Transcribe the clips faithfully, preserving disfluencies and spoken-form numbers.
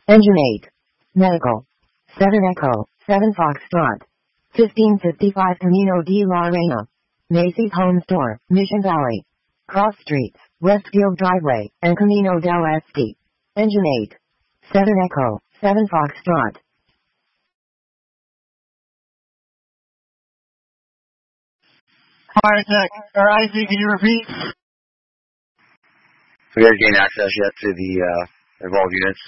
Engine eight. Medical. seven Echo, seven Foxtrot. fifteen fifty-five Camino de la Reina. Macy's Home Store, Mission Valley. Cross Streets, Westfield Driveway, and Camino del Este. Engine eight. seven Echo, seven Foxtrot. Fire tech, or Isaac, can you repeat? We haven't gained access yet to the uh, involved units.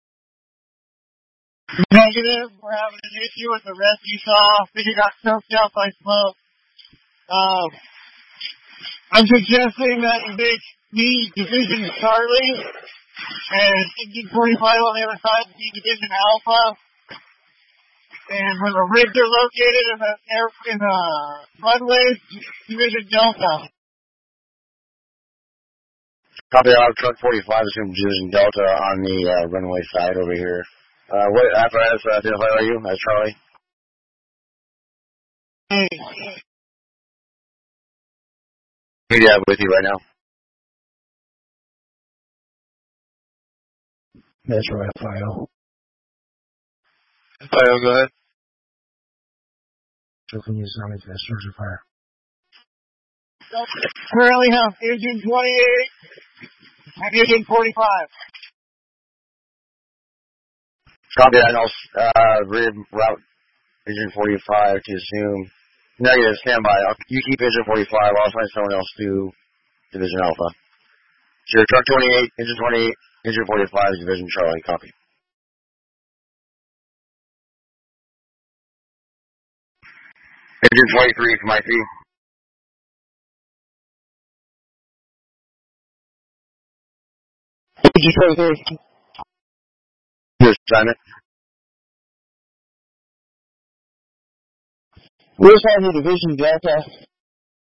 Negative, we're having an issue with the rescue saw. I think it got soaked up by smoke. Um, I'm suggesting that you make me Division Charlie and Engine forty-five on the other side be Division Alpha. And where the rigs are located in the air in the runways, Division Delta. Copy out of truck forty-five, assume Division Delta on the uh, runway side over here. Uh, what apparatus uh, identified are you as Charlie? Hey. Who do you have with you right now? Metro F I O. F I O, go ahead. So can you sound me for that surge of fire? Currently have Engine twenty-eight and Engine forty-five. Copy that. I'll uh, reroute Engine forty-five to assume. Negative, standby. I'll, you keep Engine forty-five. I'll find someone else to Division Alpha. So your truck twenty-eight, Engine twenty-eight, Engine forty-five, Division Charlie. Copy. Engine twenty-three from I P. Engine twenty-three. Your assignment. Where's our Division Delta?